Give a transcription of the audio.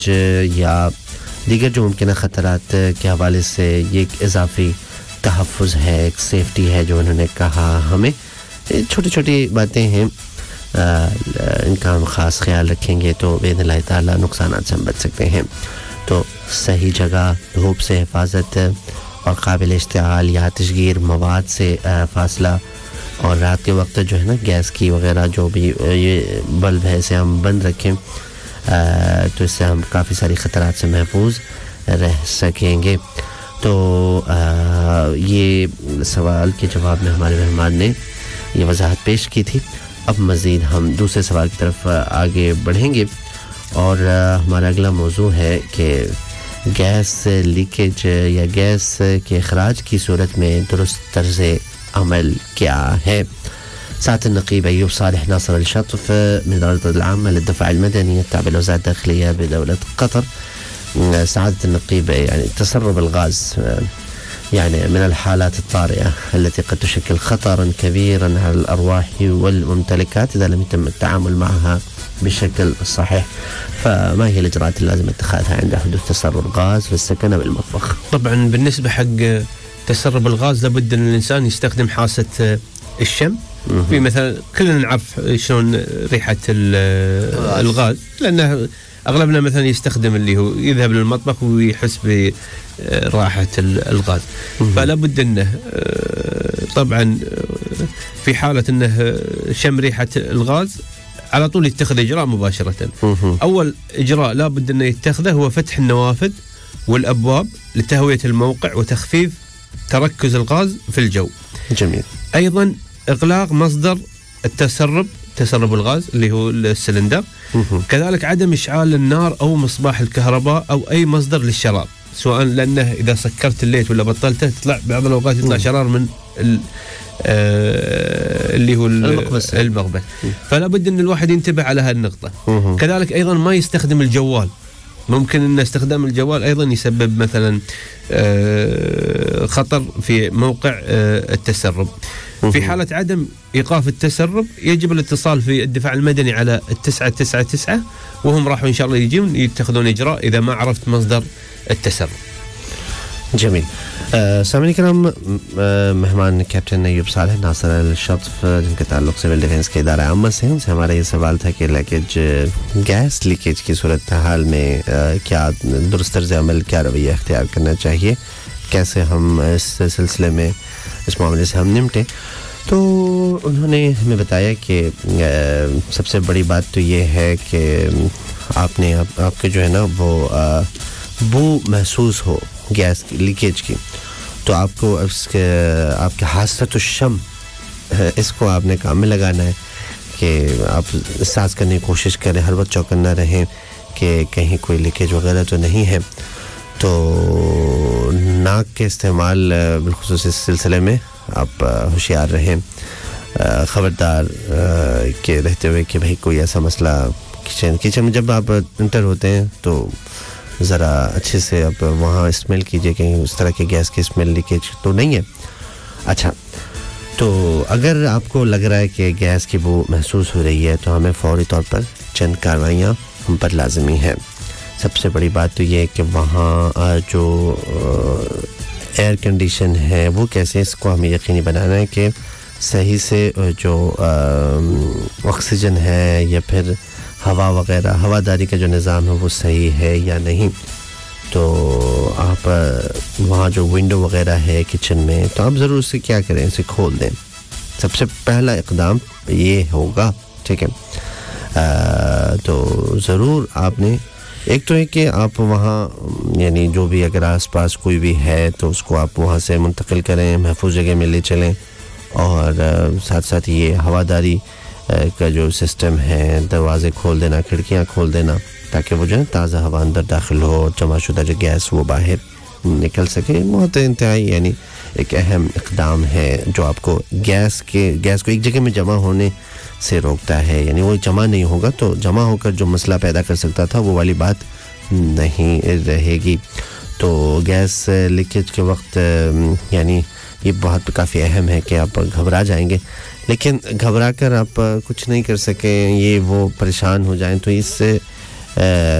या दीगर जो मुमकिन खतरात के हवाले से ये एक इजाफी तहफ़्फ़ुज़ है, एक सेफ्टी है जो उन्होंने कहा हमें छोटी-छोटी बातें हैं इनका हम ख़ास ख्याल रखेंगे तो बिइज़्निल्लाह ताला नुकसानात से हम बच सकते हैं तो सही जगह धूप से हिफाजत और काबिल इश्तिआल या आतिशगीर मवाद से फासला और रात के वक्त जो है ना गैस की वगैरह जो भी ये बल्ब है इसे हम बंद रखें तो इससे हम काफ़ी सारी ख़तरात से महफूज रह सकेंगे तो ये सवाल के जवाब में हमारे मेहमान ने ये वजाहत पेश की थी अब मज़ीद हम दूसरे सवाल की तरफ आगे बढ़ेंगे और हमारा अगला मौजू है कि गैस लीकेज या गैस के अखराज की सूरत में दुरुस्त तर्ज़ अमल क्या है سعادة النقيب أيوب صالح ناصر الشطف من الإدارة العامة للدفاع المدني التابع لوزارة الداخلية بدولة قطر سعادة النقيب يعني تسرب الغاز يعني من الحالات الطارئة التي قد تشكل خطرا كبيرا على الأرواح والممتلكات إذا لم يتم التعامل معها بشكل صحيح فما هي الإجراءات اللازم اتخاذها عند حدوث تسرب غاز في السكن أو المطبخ طبعا بالنسبة حق تسرب الغاز لابد أن الإنسان يستخدم حاسة الشم في مثلا كلنا نعرف شلون ريحة الغاز لأنه أغلبنا مثلا يستخدم اللي هو يذهب للمطبخ ويحس برائحة الغاز فلا بد أنه طبعا في حالة أنه شم ريحة الغاز على طول يتخذ إجراء مباشرة أول إجراء لا بد أنه يتخذه هو فتح النوافذ والأبواب لتهوية الموقع وتخفيف تركز الغاز في الجو جميل أيضا إغلاق مصدر تسرب الغاز اللي هو السلندر كذلك عدم إشعال النار أو مصباح الكهرباء أو أي مصدر للشرار سواء لأنه إذا سكرت الليت ولا بطلته تطلع بعض الأوقات يطلع شرار من اللي هو المقبس فلا بد أن الواحد ينتبه على هالنقطة كذلك أيضا ما يستخدم الجوال ممكن أن استخدام الجوال أيضا يسبب مثلا خطر في موقع التسرب في حالة عدم إيقاف التسرب يجب الاتصال في الدفاع المدني على 999 وهم راحوا إن شاء الله يجون يتخذون إجراء إذا ما عرفت مصدر التسرب جميل سامعین کرام مہمان کیپٹن ایوب صالح ناصر الشطف جن کا تعلق سول ڈیفنس کے ادارہ عامہ سے ان سے ہمارا یہ سوال تھا کہ لیکیج گیس لیکیج کی صورتحال میں کیا درست طرز عمل کیا رویہ اختیار کرنا چاہیے کیسے ہم اس سلسلے میں اس معاملے سے ہم نمٹیں تو انہوں نے ہمیں بتایا کہ سب سے بڑی بات تو یہ ہے کہ آپ کے جو ہے نا وہ بو محسوس ہو گیس کی لیکیج کی تو آپ کو آپ کے حاسۃ الشم اس کو آپ نے کام میں لگانا ہے کہ آپ احساس کرنے کی کوشش کریں ہر وقت چوکنا رہیں کہ کہیں کوئی لیکیج وغیرہ تو نہیں ہے تو ناک کے استعمال بالخصوص اس سلسلے میں آپ ہوشیار رہیں خبردار کہ رہتے ہوئے کہ بھئی کوئی ایسا مسئلہ کچن میں جب آپ انٹر ہوتے ہیں تو ذرا اچھے سے اب وہاں اسمیل کیجئے کہ اس طرح کے گیس کی اسمیل لیکیج تو نہیں ہے اچھا تو اگر آپ کو لگ رہا ہے کہ گیس کی بو محسوس ہو رہی ہے تو ہمیں فوری طور پر چند کارروائیاں ہم پر لازمی ہیں سب سے بڑی بات تو یہ ہے کہ وہاں جو ایئر کنڈیشن ہے وہ کیسے اس کو ہمیں یقینی بنانا ہے کہ صحیح سے جو آکسیجن ہے یا پھر ہوا وغیرہ ہواداری کا جو نظام ہے وہ صحیح ہے یا نہیں تو آپ وہاں جو ونڈو وغیرہ ہے کچن میں تو آپ ضرور اسے کیا کریں اسے کھول دیں سب سے پہلا اقدام یہ ہوگا ٹھیک ہے تو ضرور آپ نے ایک تو ہے کہ آپ وہاں یعنی جو بھی اگر آس پاس کوئی بھی ہے تو اس کو آپ وہاں سے منتقل کریں محفوظ جگہ میں لے چلیں اور ساتھ ساتھ یہ ہواداری کا جو سسٹم ہے دروازے کھول دینا کھڑکیاں کھول دینا تاکہ وہ جو ہے تازہ ہوا اندر داخل ہو جمع شدہ جو گیس وہ باہر نکل سکے بہت انتہائی یعنی ایک اہم اقدام ہے جو آپ کو گیس کو ایک جگہ میں جمع ہونے سے روکتا ہے یعنی وہ جمع نہیں ہوگا تو جمع ہو کر جو مسئلہ پیدا کر سکتا تھا وہ والی بات نہیں رہے گی تو گیس لیکیج کے وقت یعنی یہ بہت کافی اہم ہے کہ آپ گھبرا جائیں گے لیکن گھبرا کر آپ کچھ نہیں کر سکیں یہ وہ پریشان ہو جائیں تو اس سے